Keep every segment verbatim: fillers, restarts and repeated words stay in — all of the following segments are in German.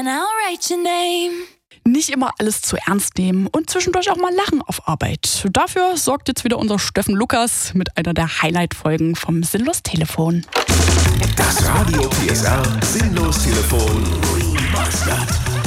then I'll write your name. Nicht immer alles zu ernst nehmen und zwischendurch auch mal lachen auf Arbeit. Dafür sorgt jetzt wieder unser Steffen Lukas mit einer der Highlight-Folgen vom Sinnlos-Telefon. Das Radio P S R Sinnlos-Telefon Remastered.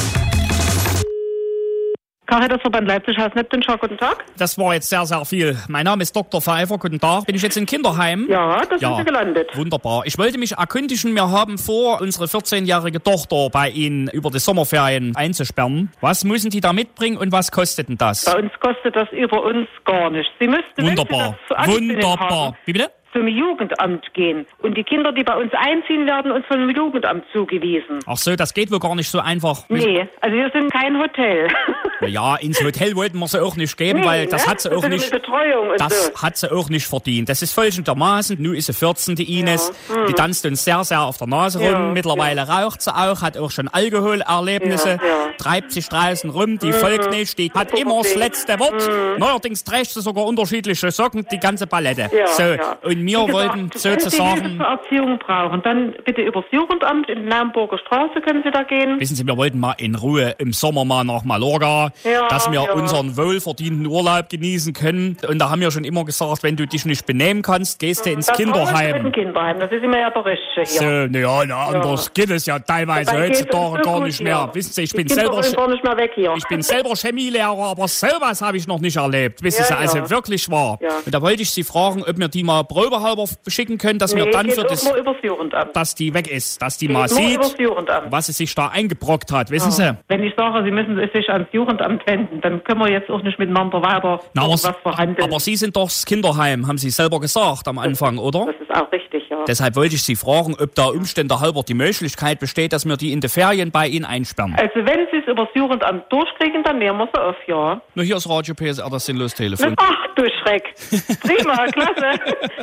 Caritasverband Leipzig, Haus Neptunschau, guten Tag. Das war jetzt sehr, sehr viel. Mein Name ist Doktor Pfeiffer, guten Tag. Bin ich jetzt im Kinderheim? Ja, da Ja. sind Sie gelandet. Wunderbar. Ich wollte mich erkundigen, wir haben vor, unsere vierzehnjährige Tochter bei Ihnen über die Sommerferien einzusperren. Was müssen die da mitbringen und was kostet denn das? Bei uns kostet das über uns gar nichts. Sie müssten, Wunderbar. wenn Sie das zu Ansinnen Wunderbar. haben, Wie bitte? zum Jugendamt gehen. Und die Kinder, die bei uns einziehen, werden uns vom Jugendamt zugewiesen. Ach so, das geht wohl gar nicht so einfach. Nee, also wir sind kein Hotel. Ja, ins Hotel wollten wir sie auch nicht geben, Nee, weil das ne? hat sie Das auch ist nicht. eine Betreuung und Das so. hat sie auch nicht verdient. Das ist folgendermaßen, nun ist sie vierzehn, die Ines, Ja, hm. die tanzt uns sehr, sehr auf der Nase rum. Ja, Mittlerweile raucht sie auch, hat auch schon Alkoholerlebnisse, Ja, ja. treibt sich draußen rum, die folgt nicht, die hat immer das letzte Wort. Neuerdings trägt sie sogar unterschiedliche Socken, die ganze Palette. Ja, so, ja. und wir Wie gesagt, wollten wenn Sie Hilfe sozusagen, zur Erziehung brauchen, dann bitte übers Jugendamt in Naumburger Straße können Sie da gehen. wissen Sie, wir wollten mal in Ruhe im Sommer mal nach Mallorca, Ja, dass wir ja. unseren wohlverdienten Urlaub genießen können. Und da haben wir schon immer gesagt, wenn du dich nicht benehmen kannst, gehst du ins Das Kinderheim. Ein Kinderheim, das ist immer ja der Richtige So, hier. naja, na, anders geht es ja teilweise Dabei geht's uns heutzutage so gar gut nicht hier. mehr. Wissen Sie, ich Die bin Kinder selber wollen gar nicht mehr weg hier. ich bin selber Chemielehrer, aber sowas habe ich noch nicht erlebt. Wissen Ja, Sie, also ja. wirklich wahr. Ja. Und da wollte ich Sie fragen, ob wir die mal probehalber schicken können, dass wir Nee, dann geht für auch das, nur übers Jugendamt. dass die weg ist, dass die Geht mal nur sieht, übers Jugendamt. was sie sich da eingebrockt hat. Wissen Sie? Wenn ich sage, Sie müssen sich ans Jugendamt wenden, dann können wir jetzt auch nicht miteinander weiter Na, aber, was verhandeln. aber Sie sind doch das Kinderheim, haben Sie selber gesagt am Anfang, oder? Das ist auch richtig, ja. Deshalb wollte ich Sie fragen, ob da Umstände halber die Möglichkeit besteht, dass wir die in die Ferien bei Ihnen einsperren. Also wenn Sie es übers Jugendamt durchkriegen, dann nehmen wir sie auf, ja. Nur hier ist Radio P S R, das Sinnlos-Telefon. Ach du Schreck. Prima, klasse.